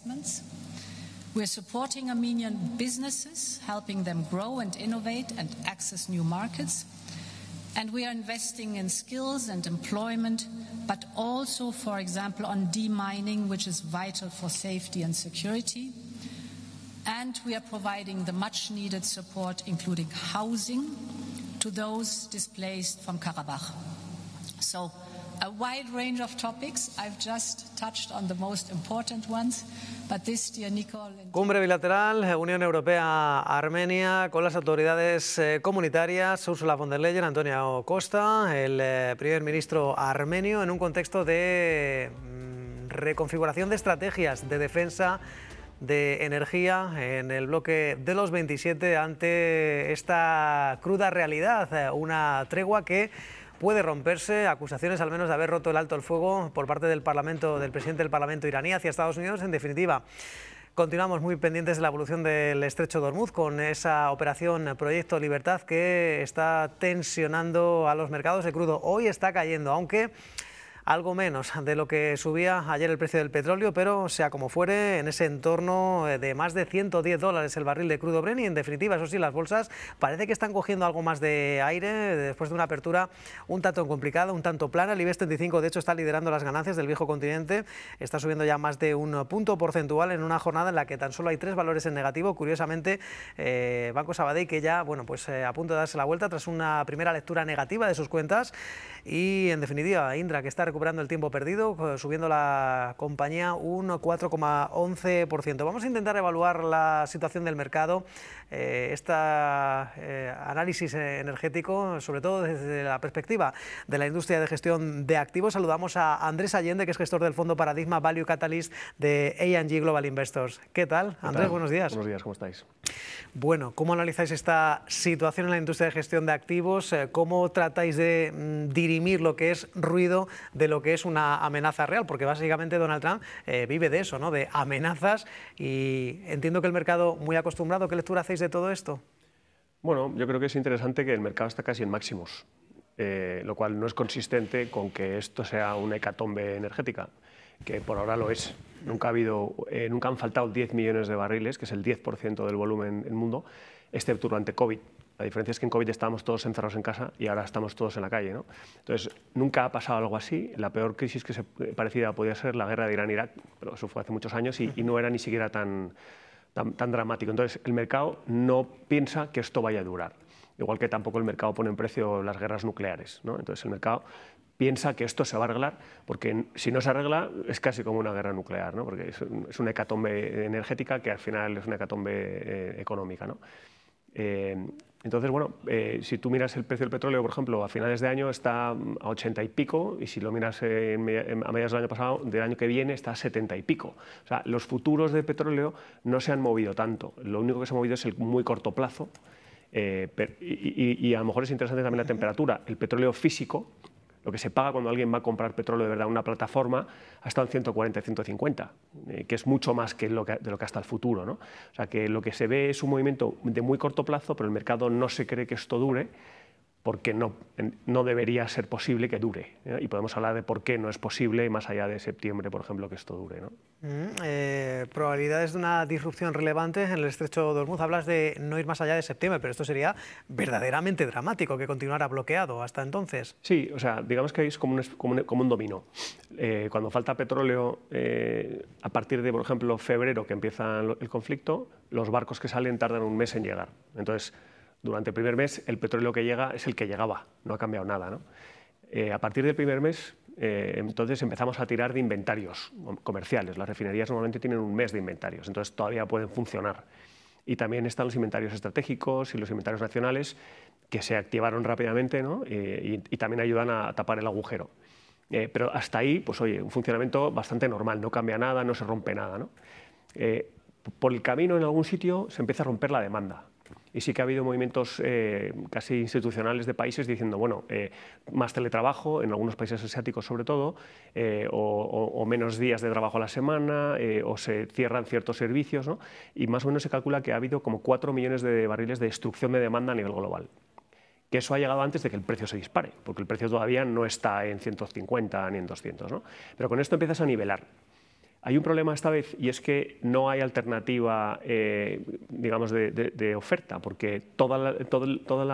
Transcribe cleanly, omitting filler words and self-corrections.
investments. We're supporting Armenian businesses, helping them grow and innovate and access new markets. And we are investing in skills and employment, but also, for example, on demining, which is vital for safety and security. And we are providing the much-needed support, including housing, to those displaced from Karabakh. So, a wide range of topics. I've just touched on the most important ones, but this, dear Nicole... Cumbre bilateral, Unión Europea-Armenia, con las autoridades comunitarias, Ursula von der Leyen, Antonio Costa, el primer ministro armenio, en un contexto de reconfiguración de estrategias de defensa de energía en el bloque de los 27 ante esta cruda realidad, una tregua que puede romperse, acusaciones al menos de haber roto el alto el fuego por parte del presidente del Parlamento iraní hacia Estados Unidos. En definitiva, continuamos muy pendientes de la evolución del Estrecho de Ormuz con esa operación Proyecto Libertad que está tensionando a los mercados de crudo. Hoy está cayendo, aunque algo menos de lo que subía ayer el precio del petróleo, pero sea como fuere, en ese entorno de más de $110 el barril de crudo Brent. Y en definitiva, eso sí, las bolsas parece que están cogiendo algo más de aire después de una apertura un tanto complicada, un tanto plana. El IBEX 35 de hecho está liderando las ganancias del viejo continente, está subiendo ya más de un punto porcentual en una jornada en la que tan solo hay 3 valores en negativo. Curiosamente, Banco Sabadell, que ya a punto de darse la vuelta tras una primera lectura negativa de sus cuentas, y en definitiva Indra, que está recuperando el tiempo perdido, subiendo la compañía un 4,11%. Vamos a intentar evaluar la situación del mercado, análisis energético, sobre todo desde la perspectiva de la industria de gestión de activos. Saludamos a Andrés Allende, que es gestor del fondo Paradigma Value Catalyst de A&G Global Investors. ¿Qué tal, Andrés? Buenos días. Buenos días, ¿cómo estáis? Bueno, ¿cómo analizáis esta situación en la industria de gestión de activos? ¿Cómo tratáis de dirimir lo que es ruido de lo que es una amenaza real? Porque básicamente Donald Trump vive de eso, ¿no? De amenazas, y entiendo que el mercado muy acostumbrado. ¿Qué lectura hacéis de todo esto? Bueno, yo creo que es interesante que el mercado está casi en máximos, lo cual no es consistente con que esto sea una hecatombe energética, que por ahora lo es. Nunca han faltado 10 millones de barriles, que es el 10% del volumen del mundo, excepto durante COVID. La diferencia es que en COVID estábamos todos encerrados en casa y ahora estamos todos en la calle, ¿no? Entonces, nunca ha pasado algo así. La peor crisis parecida podía ser la guerra de Irán-Irak, pero eso fue hace muchos años y no era ni siquiera tan dramático. Entonces, el mercado no piensa que esto vaya a durar. Igual que tampoco el mercado pone en precio las guerras nucleares, ¿no? Entonces, el mercado piensa que esto se va a arreglar, porque si no se arregla es casi como una guerra nuclear, ¿no? Porque es una hecatombe energética que al final es una hecatombe económica, ¿no? Entonces, bueno, si tú miras el precio del petróleo, por ejemplo, a finales de año está a 80 y pico, y si lo miras a mediados del año pasado, del año que viene está a 70 y pico. O sea, los futuros de petróleo no se han movido tanto. Lo único que se ha movido es el muy corto plazo, y a lo mejor es interesante también la temperatura. El petróleo físico, lo que se paga cuando alguien va a comprar petróleo de verdad en una plataforma, ha estado en 140, 150, que es mucho más que de lo que hasta el futuro, ¿no? O sea, que lo que se ve es un movimiento de muy corto plazo, pero el mercado no se cree que esto dure, porque no debería ser posible que dure, ¿no? Y podemos hablar de por qué no es posible más allá de septiembre, por ejemplo, que esto dure, ¿no? Probabilidades de una disrupción relevante en el Estrecho de Ormuz. Hablas de no ir más allá de septiembre, pero esto sería verdaderamente dramático, que continuara bloqueado hasta entonces. Sí, o sea, digamos que es como un dominó. Cuando falta petróleo, a partir de, por ejemplo, febrero, que empieza el conflicto, los barcos que salen tardan un mes en llegar. Entonces, durante el primer mes, el petróleo que llega es el que llegaba, no ha cambiado nada, ¿no? A partir del primer mes, entonces empezamos a tirar de inventarios comerciales. Las refinerías normalmente tienen un mes de inventarios, entonces todavía pueden funcionar. Y también están los inventarios estratégicos y los inventarios nacionales, que se activaron rápidamente, ¿no? Y también ayudan a tapar el agujero. Pero hasta ahí, pues oye, un funcionamiento bastante normal, no cambia nada, no se rompe nada, ¿no? Por el camino, en algún sitio, se empieza a romper la demanda. Y sí que ha habido movimientos casi institucionales de países diciendo, bueno, más teletrabajo, en algunos países asiáticos sobre todo, o menos días de trabajo a la semana, o se cierran ciertos servicios, ¿no? Y más o menos se calcula que ha habido como 4 millones de barriles de destrucción de demanda a nivel global. Que eso ha llegado antes de que el precio se dispare, porque el precio todavía no está en 150 ni en 200, ¿no? Pero con esto empiezas a nivelar. Hay un problema esta vez y es que no hay alternativa, digamos, de oferta, porque toda la